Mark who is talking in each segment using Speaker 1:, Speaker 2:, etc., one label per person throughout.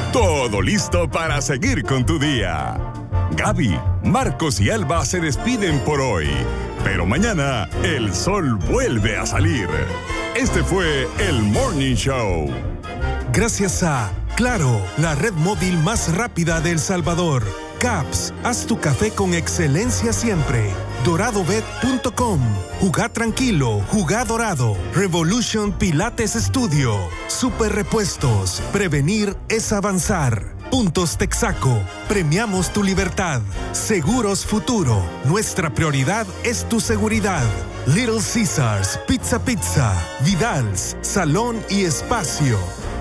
Speaker 1: Todo listo para seguir con tu día. Gaby, Marcos y Alba se despiden por hoy, pero mañana el sol vuelve a salir. Este fue el Morning Show.
Speaker 2: Gracias a Claro, la red móvil más rápida de El Salvador. Caps, haz tu café con excelencia siempre. DoradoBet.com. Jugá tranquilo, jugá dorado. Revolution Pilates Studio. Super Repuestos. Prevenir es avanzar. Puntos Texaco. Premiamos tu libertad. Seguros Futuro. Nuestra prioridad es tu seguridad. Little Caesars, Pizza, Vidal's, Salón y Espacio.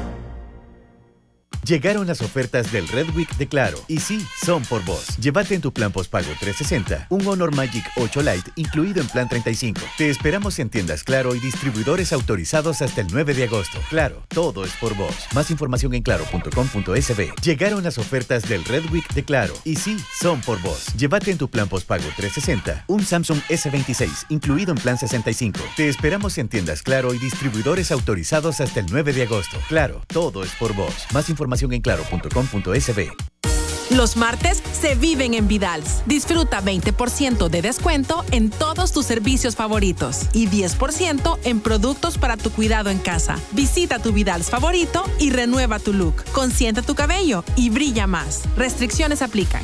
Speaker 3: Llegaron las ofertas del Red Week de Claro. Y sí, son por vos. Llévate en tu plan postpago 360 un Honor Magic 8 Lite incluido en plan 35. Te esperamos en tiendas Claro y distribuidores autorizados hasta el 9 de agosto. Claro, todo es por vos. Más información en claro.com.sb. Llegaron las ofertas del Red Week de Claro. Y sí, son por vos. Llévate en tu plan postpago 360 un Samsung S26 incluido en plan 65. Te esperamos en tiendas Claro y distribuidores autorizados hasta el 9 de agosto. Claro, todo es por vos. Más información en claro.com.sb.
Speaker 4: Los martes se viven en Vidal's. Disfruta 20% de descuento en todos tus servicios favoritos y 10% en productos para tu cuidado en casa. Visita tu Vidal's favorito y renueva tu look. Consiente tu cabello y brilla más. Restricciones aplican.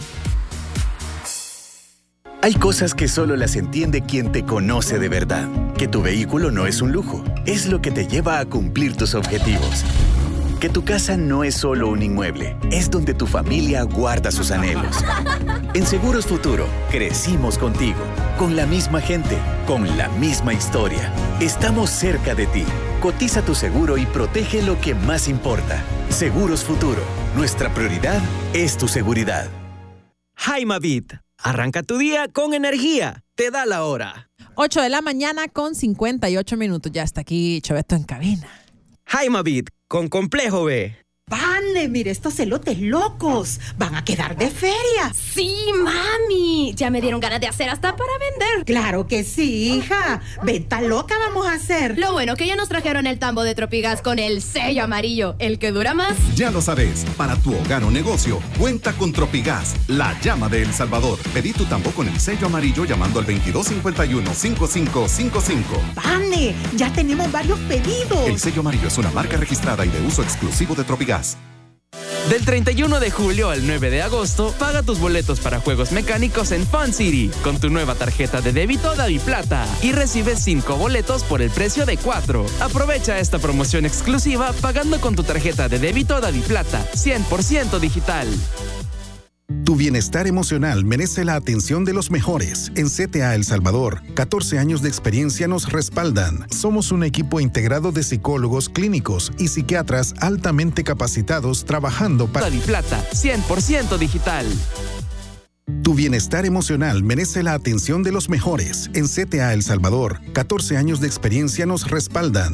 Speaker 3: Hay cosas que solo las entiende quien te conoce de verdad. Que tu vehículo no es un lujo, es lo que te lleva a cumplir tus objetivos. Que tu casa no es solo un inmueble, es donde tu familia guarda sus anhelos. En Seguros Futuro, crecimos contigo, con la misma gente, con la misma historia. Estamos cerca de ti. Cotiza tu seguro y protege lo que más importa. Seguros Futuro, nuestra prioridad es tu seguridad.
Speaker 5: Jaimavit, arranca tu día con energía. Te da la hora.
Speaker 4: 8 de la mañana con 58 minutos. Ya está aquí Choveto en cabina.
Speaker 5: Jaimavit, con Complejo B.
Speaker 6: ¡Pane! Mire estos elotes locos. Van a quedar de feria.
Speaker 7: Sí, mami. Ya me dieron ganas de hacer hasta para vender.
Speaker 6: Claro que sí, hija. Venta loca vamos a hacer.
Speaker 7: Lo bueno que ya nos trajeron el tambo de Tropigas con el sello amarillo, el que dura más.
Speaker 8: Ya lo sabes, para tu hogar o negocio, cuenta con Tropigas, la llama de El Salvador. Pedí tu tambo con el sello amarillo llamando al 2251-5555.
Speaker 6: ¡Pane! Ya tenemos varios pedidos.
Speaker 8: El sello amarillo es una marca registrada y de uso exclusivo de Tropigas.
Speaker 5: Del 31 de julio al 9 de agosto, paga tus boletos para juegos mecánicos en Fun City con tu nueva tarjeta de débito DaviPlata y recibes 5 boletos por el precio de 4. Aprovecha esta promoción exclusiva pagando con tu tarjeta de débito DaviPlata, 100% digital.
Speaker 9: Tu bienestar emocional merece la atención de los mejores. En CTA El Salvador, 14 años de experiencia nos respaldan. Somos un equipo integrado de psicólogos clínicos y psiquiatras altamente capacitados trabajando para...
Speaker 5: DaviPlata, 100% digital.
Speaker 9: Tu bienestar emocional merece la atención de los mejores. En CTA El Salvador, 14 años de experiencia nos respaldan.